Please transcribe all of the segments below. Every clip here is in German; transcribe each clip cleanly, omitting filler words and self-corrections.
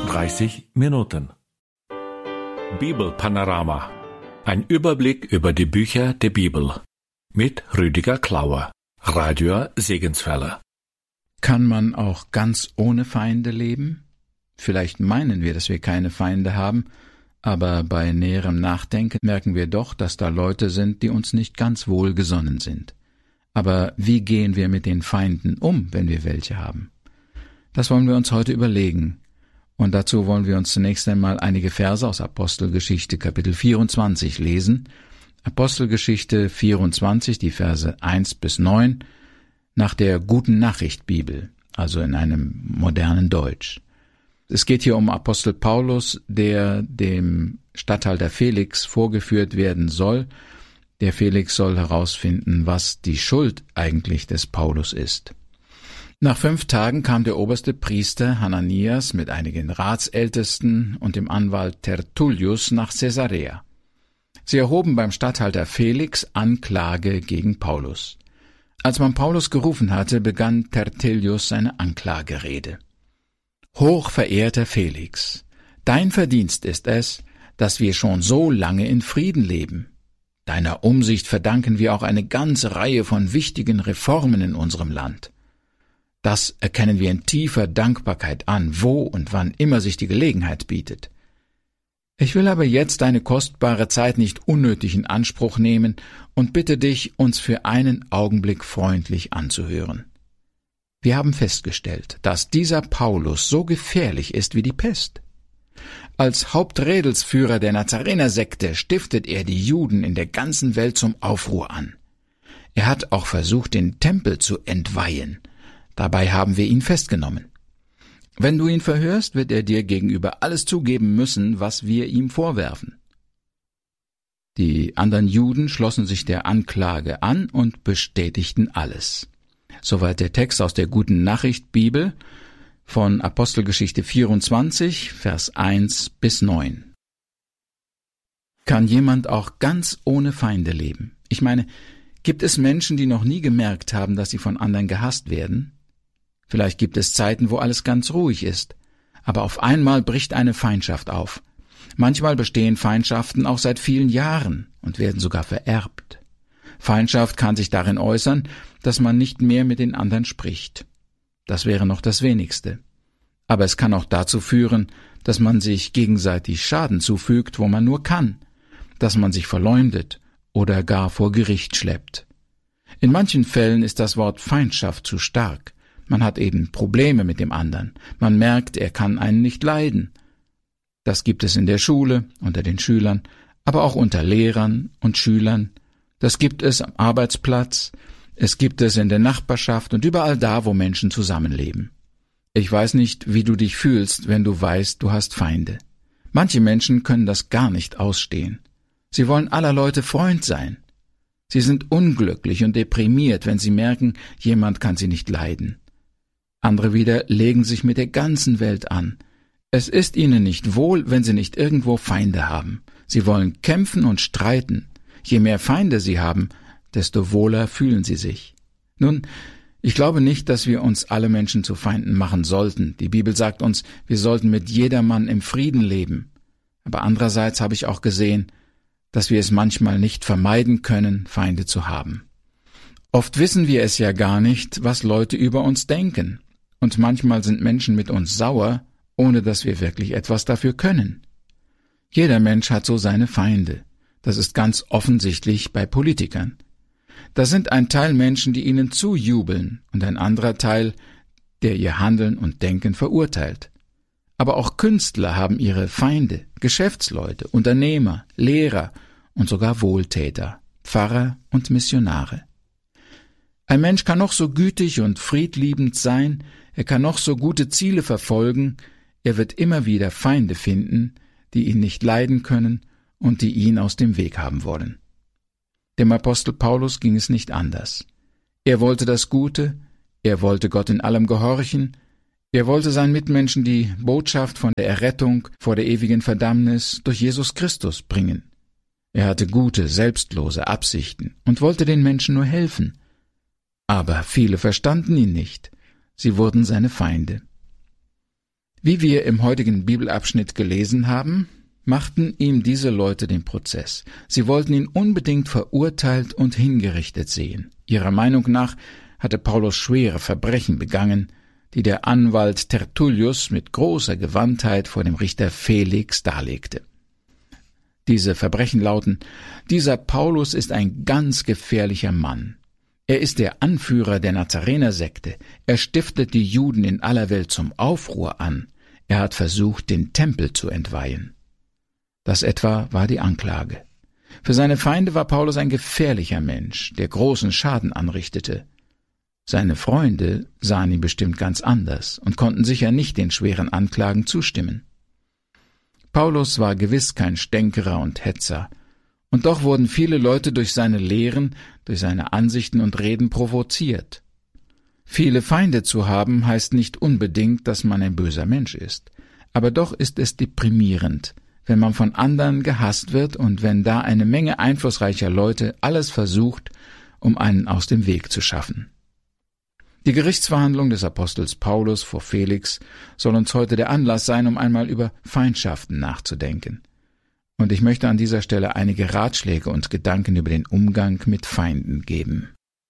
30 Minuten. Bibelpanorama. Ein Überblick über die Bücher der Bibel. Mit Rüdiger Klauer, Radio Segenswelle. Kann man auch ganz ohne Feinde leben? Vielleicht meinen wir, dass wir keine Feinde haben, aber bei näherem Nachdenken merken wir doch, dass da Leute sind, die uns nicht ganz wohlgesonnen sind. Aber wie gehen wir mit den Feinden um, wenn wir welche haben? Das wollen wir uns heute überlegen. Und dazu wollen wir uns zunächst einmal einige Verse aus Apostelgeschichte Kapitel 24 lesen. Apostelgeschichte 24, die Verse 1 bis 9, nach der Guten Nachricht Bibel, also in einem modernen Deutsch. Es geht hier um Apostel Paulus, der dem Statthalter Felix vorgeführt werden soll. Der Felix soll herausfinden, was die Schuld eigentlich des Paulus ist. Nach 5 Tagen kam der oberste Priester Hananias mit einigen Ratsältesten und dem Anwalt Tertullius nach Caesarea. Sie erhoben beim Statthalter Felix Anklage gegen Paulus. Als man Paulus gerufen hatte, begann Tertullius seine Anklagerede. Hochverehrter Felix, dein Verdienst ist es, dass wir schon so lange in Frieden leben. Deiner Umsicht verdanken wir auch eine ganze Reihe von wichtigen Reformen in unserem Land. Das erkennen wir in tiefer Dankbarkeit an, wo und wann immer sich die Gelegenheit bietet. Ich will aber jetzt deine kostbare Zeit nicht unnötig in Anspruch nehmen und bitte dich, uns für einen Augenblick freundlich anzuhören. Wir haben festgestellt, dass dieser Paulus so gefährlich ist wie die Pest. Als Haupträdelsführer der Nazarenersekte stiftet er die Juden in der ganzen Welt zum Aufruhr an. Er hat auch versucht, den Tempel zu entweihen. Dabei haben wir ihn festgenommen. Wenn du ihn verhörst, wird er dir gegenüber alles zugeben müssen, was wir ihm vorwerfen. Die anderen Juden schlossen sich der Anklage an und bestätigten alles. Soweit der Text aus der Guten Nachricht Bibel von Apostelgeschichte 24, Vers 1 bis 9. Kann jemand auch ganz ohne Feinde leben? Ich meine, gibt es Menschen, die noch nie gemerkt haben, dass sie von anderen gehasst werden? Vielleicht gibt es Zeiten, wo alles ganz ruhig ist, aber auf einmal bricht eine Feindschaft auf. Manchmal bestehen Feindschaften auch seit vielen Jahren und werden sogar vererbt. Feindschaft kann sich darin äußern, dass man nicht mehr mit den anderen spricht. Das wäre noch das Wenigste. Aber es kann auch dazu führen, dass man sich gegenseitig Schaden zufügt, wo man nur kann, dass man sich verleumdet oder gar vor Gericht schleppt. In manchen Fällen ist das Wort Feindschaft zu stark. Man hat eben Probleme mit dem anderen. Man merkt, er kann einen nicht leiden. Das gibt es in der Schule, unter den Schülern, aber auch unter Lehrern und Schülern. Das gibt es am Arbeitsplatz. Es gibt es in der Nachbarschaft und überall da, wo Menschen zusammenleben. Ich weiß nicht, wie du dich fühlst, wenn du weißt, du hast Feinde. Manche Menschen können das gar nicht ausstehen. Sie wollen aller Leute Freund sein. Sie sind unglücklich und deprimiert, wenn sie merken, jemand kann sie nicht leiden. Andere wieder legen sich mit der ganzen Welt an. Es ist ihnen nicht wohl, wenn sie nicht irgendwo Feinde haben. Sie wollen kämpfen und streiten. Je mehr Feinde sie haben, desto wohler fühlen sie sich. Nun, ich glaube nicht, dass wir uns alle Menschen zu Feinden machen sollten. Die Bibel sagt uns, wir sollten mit jedermann im Frieden leben. Aber andererseits habe ich auch gesehen, dass wir es manchmal nicht vermeiden können, Feinde zu haben. Oft wissen wir es ja gar nicht, was Leute über uns denken. Und manchmal sind Menschen mit uns sauer, ohne dass wir wirklich etwas dafür können. Jeder Mensch hat so seine Feinde. Das ist ganz offensichtlich bei Politikern. Da sind ein Teil Menschen, die ihnen zujubeln, und ein anderer Teil, der ihr Handeln und Denken verurteilt. Aber auch Künstler haben ihre Feinde, Geschäftsleute, Unternehmer, Lehrer und sogar Wohltäter, Pfarrer und Missionare. Ein Mensch kann noch so gütig und friedliebend sein, er kann noch so gute Ziele verfolgen, er wird immer wieder Feinde finden, die ihn nicht leiden können und die ihn aus dem Weg haben wollen. Dem Apostel Paulus ging es nicht anders. Er wollte das Gute, er wollte Gott in allem gehorchen, er wollte seinen Mitmenschen die Botschaft von der Errettung vor der ewigen Verdammnis durch Jesus Christus bringen. Er hatte gute, selbstlose Absichten und wollte den Menschen nur helfen. Aber viele verstanden ihn nicht. Sie wurden seine Feinde. Wie wir im heutigen Bibelabschnitt gelesen haben, machten ihm diese Leute den Prozess. Sie wollten ihn unbedingt verurteilt und hingerichtet sehen. Ihrer Meinung nach hatte Paulus schwere Verbrechen begangen, die der Anwalt Tertullius mit großer Gewandtheit vor dem Richter Felix darlegte. Diese Verbrechen lauten: Dieser Paulus ist ein ganz gefährlicher Mann. Er ist der Anführer der Nazarenersekte. Er stiftet die Juden in aller Welt zum Aufruhr an. Er hat versucht, den Tempel zu entweihen. Das etwa war die Anklage. Für seine Feinde war Paulus ein gefährlicher Mensch, der großen Schaden anrichtete. Seine Freunde sahen ihn bestimmt ganz anders und konnten sicher nicht den schweren Anklagen zustimmen. Paulus war gewiss kein Stänkerer und Hetzer, und doch wurden viele Leute durch seine Lehren, durch seine Ansichten und Reden provoziert. Viele Feinde zu haben, heißt nicht unbedingt, dass man ein böser Mensch ist, aber doch ist es deprimierend, wenn man von anderen gehasst wird und wenn da eine Menge einflussreicher Leute alles versucht, um einen aus dem Weg zu schaffen. Die Gerichtsverhandlung des Apostels Paulus vor Felix soll uns heute der Anlass sein, um einmal über Feindschaften nachzudenken. Und ich möchte an dieser Stelle einige Ratschläge und Gedanken über den Umgang mit Feinden geben.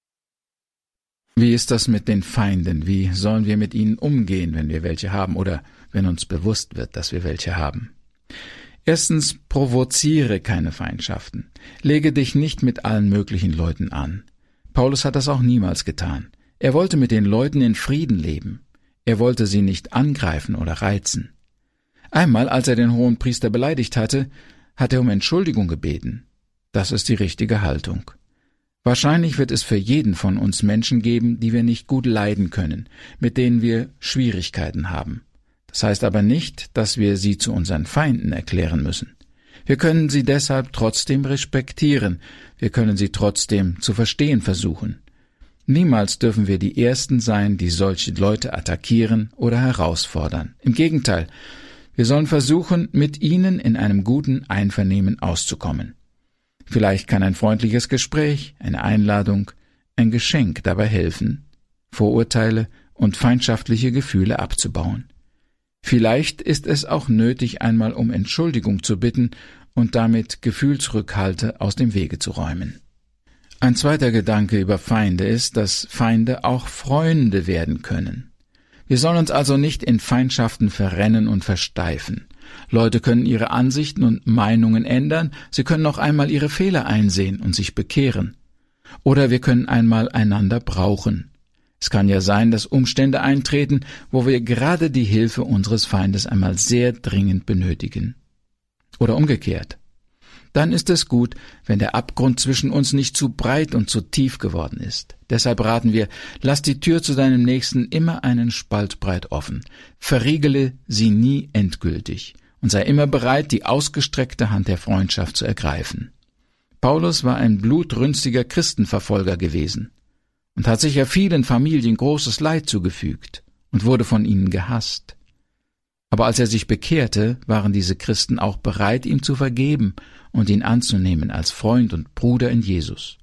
Wie ist das mit den Feinden? Wie sollen wir mit ihnen umgehen, wenn wir welche haben oder wenn uns bewusst wird, dass wir welche haben? Erstens, provoziere keine Feindschaften. Lege dich nicht mit allen möglichen Leuten an. Paulus hat das auch niemals getan. Er wollte mit den Leuten in Frieden leben. Er wollte sie nicht angreifen oder reizen. Einmal, als er den Hohenpriester beleidigt hatte, hat er um Entschuldigung gebeten. Das ist die richtige Haltung. Wahrscheinlich wird es für jeden von uns Menschen geben, die wir nicht gut leiden können, mit denen wir Schwierigkeiten haben. Das heißt aber nicht, dass wir sie zu unseren Feinden erklären müssen. Wir können sie deshalb trotzdem respektieren, wir können sie trotzdem zu verstehen versuchen. Niemals dürfen wir die Ersten sein, die solche Leute attackieren oder herausfordern. Im Gegenteil, wir sollen versuchen, mit ihnen in einem guten Einvernehmen auszukommen. Vielleicht kann ein freundliches Gespräch, eine Einladung, ein Geschenk dabei helfen, Vorurteile und feindschaftliche Gefühle abzubauen. Vielleicht ist es auch nötig, einmal um Entschuldigung zu bitten und damit Gefühlsrückhalte aus dem Wege zu räumen. Ein zweiter Gedanke über Feinde ist, dass Feinde auch Freunde werden können. Wir sollen uns also nicht in Feindschaften verrennen und versteifen. Leute können ihre Ansichten und Meinungen ändern, sie können auch einmal ihre Fehler einsehen und sich bekehren. Oder wir können einmal einander brauchen. Es kann ja sein, dass Umstände eintreten, wo wir gerade die Hilfe unseres Feindes einmal sehr dringend benötigen. Oder umgekehrt. Dann ist es gut, wenn der Abgrund zwischen uns nicht zu breit und zu tief geworden ist. Deshalb raten wir, lass die Tür zu deinem Nächsten immer einen Spalt breit offen. Verriegele sie nie endgültig und sei immer bereit, die ausgestreckte Hand der Freundschaft zu ergreifen. Paulus war ein blutrünstiger Christenverfolger gewesen und hat sicher vielen Familien großes Leid zugefügt und wurde von ihnen gehasst. Aber als er sich bekehrte, waren diese Christen auch bereit, ihm zu vergeben und ihn anzunehmen als Freund und Bruder in Jesus.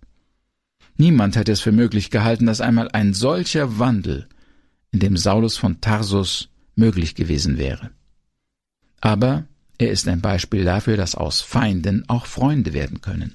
Niemand hätte es für möglich gehalten, dass einmal ein solcher Wandel in dem Saulus von Tarsus möglich gewesen wäre. Aber er ist ein Beispiel dafür, dass aus Feinden auch Freunde werden können.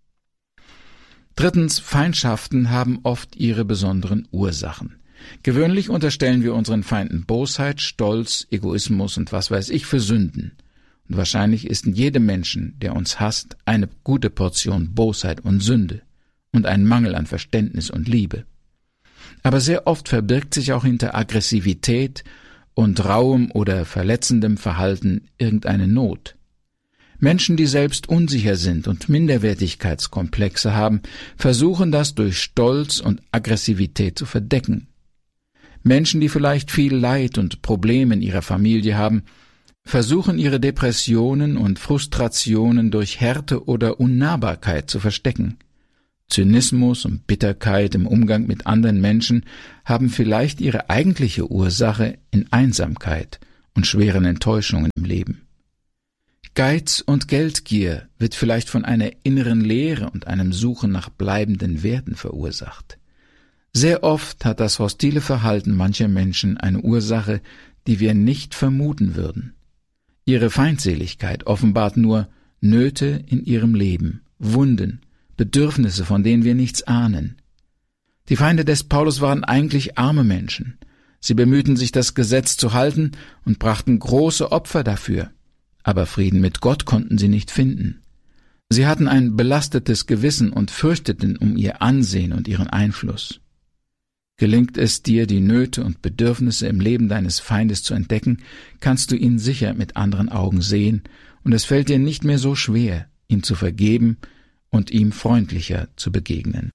Drittens, Feindschaften haben oft ihre besonderen Ursachen. Gewöhnlich unterstellen wir unseren Feinden Bosheit, Stolz, Egoismus und was weiß ich für Sünden. Und wahrscheinlich ist in jedem Menschen, der uns hasst, eine gute Portion Bosheit und Sünde und ein Mangel an Verständnis und Liebe. Aber sehr oft verbirgt sich auch hinter Aggressivität und rauem oder verletzendem Verhalten irgendeine Not. Menschen, die selbst unsicher sind und Minderwertigkeitskomplexe haben, versuchen das durch Stolz und Aggressivität zu verdecken. Menschen, die vielleicht viel Leid und Probleme in ihrer Familie haben, versuchen ihre Depressionen und Frustrationen durch Härte oder Unnahbarkeit zu verstecken. Zynismus und Bitterkeit im Umgang mit anderen Menschen haben vielleicht ihre eigentliche Ursache in Einsamkeit und schweren Enttäuschungen im Leben. Geiz und Geldgier wird vielleicht von einer inneren Leere und einem Suchen nach bleibenden Werten verursacht. Sehr oft hat das hostile Verhalten mancher Menschen eine Ursache, die wir nicht vermuten würden. Ihre Feindseligkeit offenbart nur Nöte in ihrem Leben, Wunden, Bedürfnisse, von denen wir nichts ahnen. Die Feinde des Paulus waren eigentlich arme Menschen. Sie bemühten sich, das Gesetz zu halten und brachten große Opfer dafür. Aber Frieden mit Gott konnten sie nicht finden. Sie hatten ein belastetes Gewissen und fürchteten um ihr Ansehen und ihren Einfluss. Gelingt es dir, die Nöte und Bedürfnisse im Leben deines Feindes zu entdecken, kannst du ihn sicher mit anderen Augen sehen, und es fällt dir nicht mehr so schwer, ihm zu vergeben und ihm freundlicher zu begegnen.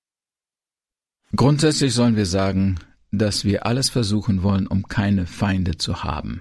Grundsätzlich sollen wir sagen, dass wir alles versuchen wollen, um keine Feinde zu haben.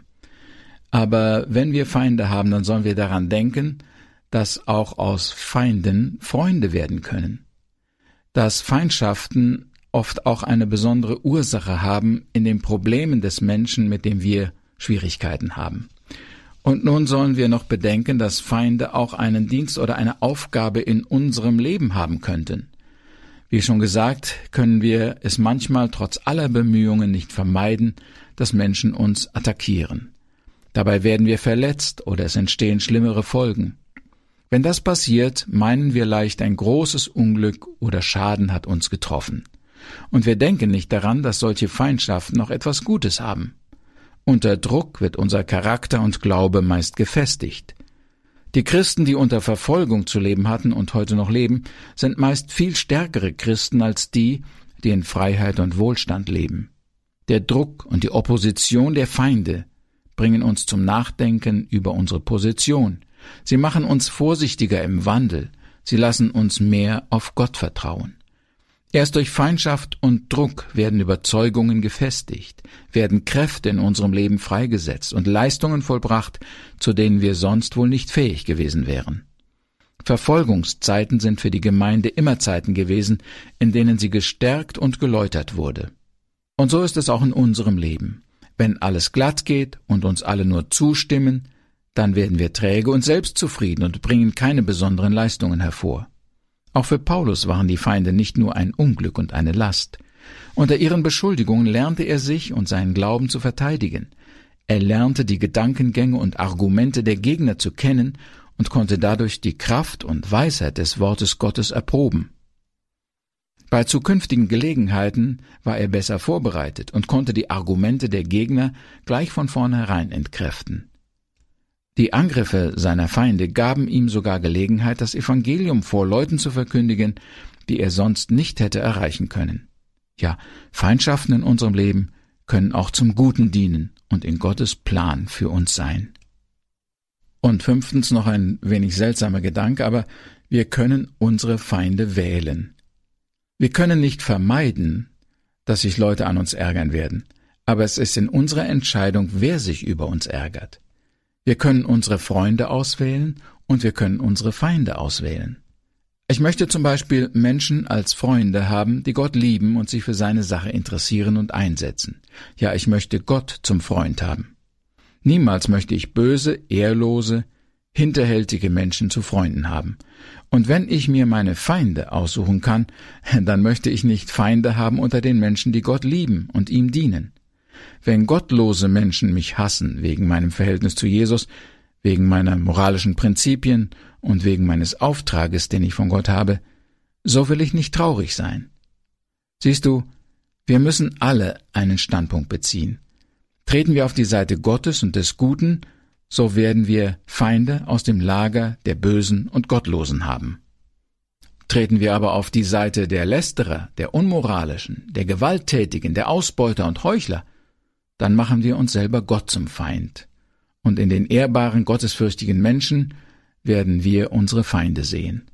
Aber wenn wir Feinde haben, dann sollen wir daran denken, dass auch aus Feinden Freunde werden können. Dass Feindschaften oft auch eine besondere Ursache haben in den Problemen des Menschen, mit dem wir Schwierigkeiten haben. Und nun sollen wir noch bedenken, dass Feinde auch einen Dienst oder eine Aufgabe in unserem Leben haben könnten. Wie schon gesagt, können wir es manchmal trotz aller Bemühungen nicht vermeiden, dass Menschen uns attackieren. Dabei werden wir verletzt oder es entstehen schlimmere Folgen. Wenn das passiert, meinen wir leicht, ein großes Unglück oder Schaden hat uns getroffen. Und wir denken nicht daran, dass solche Feindschaften noch etwas Gutes haben. Unter Druck wird unser Charakter und Glaube meist gefestigt. Die Christen, die unter Verfolgung zu leben hatten und heute noch leben, sind meist viel stärkere Christen als die, die in Freiheit und Wohlstand leben. Der Druck und die Opposition der Feinde bringen uns zum Nachdenken über unsere Position. Sie machen uns vorsichtiger im Wandel. Sie lassen uns mehr auf Gott vertrauen. Erst durch Feindschaft und Druck werden Überzeugungen gefestigt, werden Kräfte in unserem Leben freigesetzt und Leistungen vollbracht, zu denen wir sonst wohl nicht fähig gewesen wären. Verfolgungszeiten sind für die Gemeinde immer Zeiten gewesen, in denen sie gestärkt und geläutert wurde. Und so ist es auch in unserem Leben. Wenn alles glatt geht und uns alle nur zustimmen, dann werden wir träge und selbstzufrieden und bringen keine besonderen Leistungen hervor. Auch für Paulus waren die Feinde nicht nur ein Unglück und eine Last. Unter ihren Beschuldigungen lernte er sich und seinen Glauben zu verteidigen. Er lernte die Gedankengänge und Argumente der Gegner zu kennen und konnte dadurch die Kraft und Weisheit des Wortes Gottes erproben. Bei zukünftigen Gelegenheiten war er besser vorbereitet und konnte die Argumente der Gegner gleich von vornherein entkräften. Die Angriffe seiner Feinde gaben ihm sogar Gelegenheit, das Evangelium vor Leuten zu verkündigen, die er sonst nicht hätte erreichen können. Ja, Feindschaften in unserem Leben können auch zum Guten dienen und in Gottes Plan für uns sein. Und 5. noch ein wenig seltsamer Gedanke, aber wir können unsere Feinde wählen. Wir können nicht vermeiden, dass sich Leute an uns ärgern werden, aber es ist in unserer Entscheidung, wer sich über uns ärgert. Wir können unsere Freunde auswählen und wir können unsere Feinde auswählen. Ich möchte zum Beispiel Menschen als Freunde haben, die Gott lieben und sich für seine Sache interessieren und einsetzen. Ja, ich möchte Gott zum Freund haben. Niemals möchte ich böse, ehrlose, hinterhältige Menschen zu Freunden haben. Und wenn ich mir meine Feinde aussuchen kann, dann möchte ich nicht Feinde haben unter den Menschen, die Gott lieben und ihm dienen. Wenn gottlose Menschen mich hassen wegen meinem Verhältnis zu Jesus, wegen meiner moralischen Prinzipien und wegen meines Auftrages, den ich von Gott habe, so will ich nicht traurig sein. Siehst du, wir müssen alle einen Standpunkt beziehen. Treten wir auf die Seite Gottes und des Guten, so werden wir Feinde aus dem Lager der Bösen und Gottlosen haben. Treten wir aber auf die Seite der Lästerer, der Unmoralischen, der Gewalttätigen, der Ausbeuter und Heuchler, dann machen wir uns selber Gott zum Feind. Und in den ehrbaren, gottesfürchtigen Menschen werden wir unsere Feinde sehen.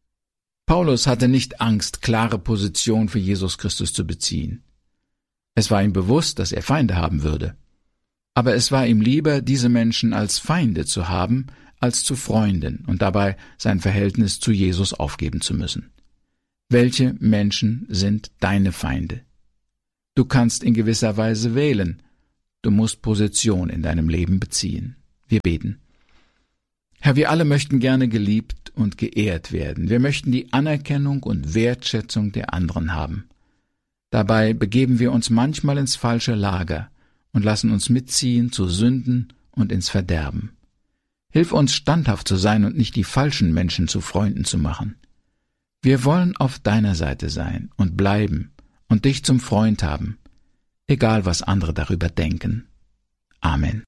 Paulus hatte nicht Angst, klare Position für Jesus Christus zu beziehen. Es war ihm bewusst, dass er Feinde haben würde. Aber es war ihm lieber, diese Menschen als Feinde zu haben, als zu Freunden und dabei sein Verhältnis zu Jesus aufgeben zu müssen. Welche Menschen sind deine Feinde? Du kannst in gewisser Weise wählen. Du musst Position in deinem Leben beziehen. Wir beten. Herr, wir alle möchten gerne geliebt und geehrt werden. Wir möchten die Anerkennung und Wertschätzung der anderen haben. Dabei begeben wir uns manchmal ins falsche Lager und lassen uns mitziehen zu Sünden und ins Verderben. Hilf uns, standhaft zu sein und nicht die falschen Menschen zu Freunden zu machen. Wir wollen auf deiner Seite sein und bleiben und dich zum Freund haben, egal was andere darüber denken. Amen.